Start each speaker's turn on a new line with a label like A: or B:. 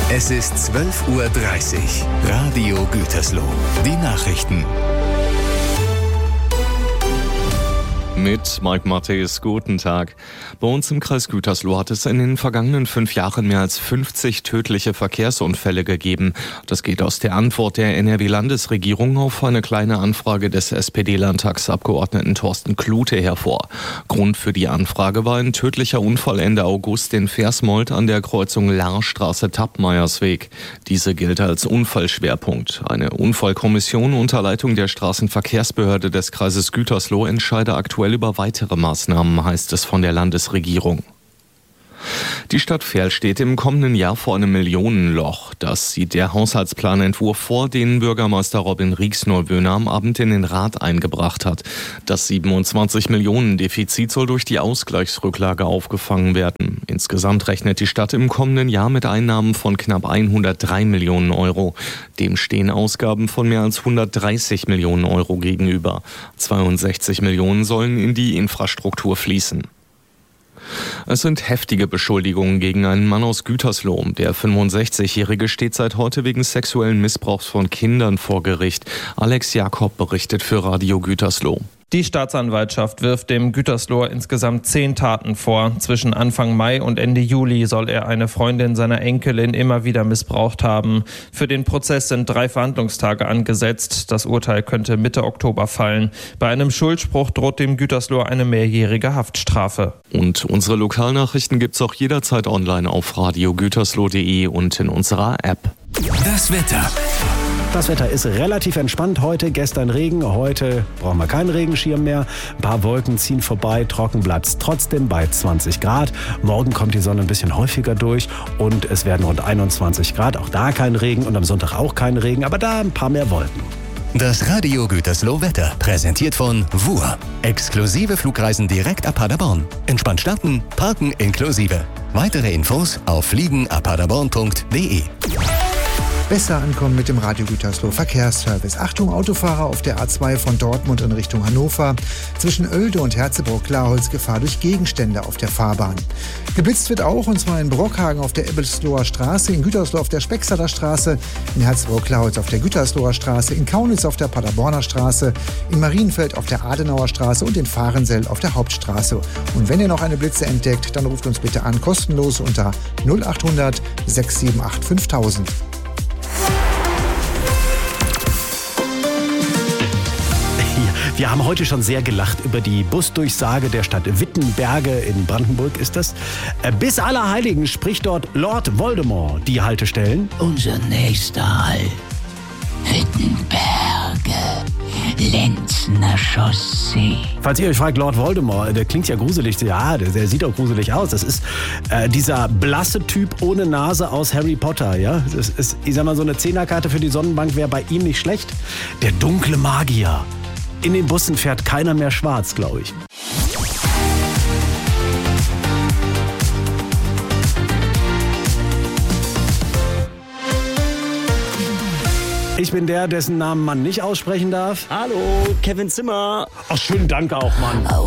A: Es ist 12:30 Uhr. Radio Gütersloh. Die Nachrichten.
B: Mit Mike Matthews, guten Tag. Bei uns im Kreis Gütersloh hat es in den vergangenen 5 Jahren mehr als 50 tödliche Verkehrsunfälle gegeben. Das geht aus der Antwort der NRW-Landesregierung auf eine kleine Anfrage des SPD-Landtagsabgeordneten Thorsten Klute hervor. Grund für die Anfrage war ein tödlicher Unfall Ende August in Versmold an der Kreuzung Lahrstraße-Tappmeiersweg. Diese gilt als Unfallschwerpunkt. Eine Unfallkommission unter Leitung der Straßenverkehrsbehörde des Kreises Gütersloh entscheide aktuell über weitere Maßnahmen, heißt es von der Landesregierung. Die Stadt Verl steht im kommenden Jahr vor einem Millionenloch. Das sieht der Haushaltsplanentwurf vor, den Bürgermeister Robin Rieksnolböhner am Abend in den Rat eingebracht hat. Das 27 Millionen Defizit soll durch die Ausgleichsrücklage aufgefangen werden. Insgesamt rechnet die Stadt im kommenden Jahr mit Einnahmen von knapp 103 Millionen Euro. Dem stehen Ausgaben von mehr als 130 Millionen Euro gegenüber. 62 Millionen sollen in die Infrastruktur fließen. Es sind heftige Beschuldigungen gegen einen Mann aus Gütersloh. Der 65-Jährige steht seit heute wegen sexuellen Missbrauchs von Kindern vor Gericht. Alex Jakob berichtet für Radio Gütersloh.
C: Die Staatsanwaltschaft wirft dem Gütersloher insgesamt 10 Taten vor. Zwischen Anfang Mai und Ende Juli soll er eine Freundin seiner Enkelin immer wieder missbraucht haben. Für den Prozess sind 3 Verhandlungstage angesetzt. Das Urteil könnte Mitte Oktober fallen. Bei einem Schuldspruch droht dem Gütersloher eine mehrjährige Haftstrafe.
B: Und unsere Lokalnachrichten gibt's auch jederzeit online auf radiogütersloh.de und in unserer App.
A: Das Wetter.
D: Das Wetter ist relativ entspannt heute. Gestern Regen, heute brauchen wir keinen Regenschirm mehr. Ein paar Wolken ziehen vorbei, trocken bleibt es trotzdem bei 20 Grad. Morgen kommt die Sonne ein bisschen häufiger durch und es werden rund 21 Grad. Auch da kein Regen und am Sonntag auch kein Regen, aber da ein paar mehr Wolken.
A: Das Radio Gütersloh Wetter, präsentiert von WUR. Exklusive Flugreisen direkt ab Paderborn. Entspannt starten, parken inklusive. Weitere Infos auf fliegenapaderborn.de.
E: Besser ankommen mit dem Radio Gütersloh Verkehrsservice. Achtung, Autofahrer auf der A2 von Dortmund in Richtung Hannover. Zwischen Oelde und Herzebrock-Klarholz Gefahr durch Gegenstände auf der Fahrbahn. Geblitzt wird auch, und zwar in Brockhagen auf der Ebbelsloher Straße, in Gütersloh auf der Specksaler Straße, in Herzebrock-Klarholz auf der Gütersloher Straße, in Kaunitz auf der Paderborner Straße, in Marienfeld auf der Adenauer Straße und in Fahrensell auf der Hauptstraße. Und wenn ihr noch eine Blitze entdeckt, dann ruft uns bitte an, kostenlos unter 0800 678 5000.
D: Wir haben heute schon sehr gelacht über die Busdurchsage der Stadt Wittenberge in Brandenburg ist das. Bis Allerheiligen spricht dort Lord Voldemort die Haltestellen.
F: Unser nächster Halt, Wittenberge, Lenzner Chaussee.
D: Falls ihr euch fragt, Lord Voldemort, der klingt ja gruselig. Ja, der sieht auch gruselig aus. Das ist dieser blasse Typ ohne Nase aus Harry Potter. Ja? Das ist, ich sag mal, so eine 10er-Karte für die Sonnenbank wäre bei ihm nicht schlecht. Der dunkle Magier. In den Bussen fährt keiner mehr schwarz, glaube ich. Ich bin der, dessen Namen man nicht aussprechen darf.
G: Hallo, Kevin Zimmer.
D: Ach, schönen Dank auch, Mann.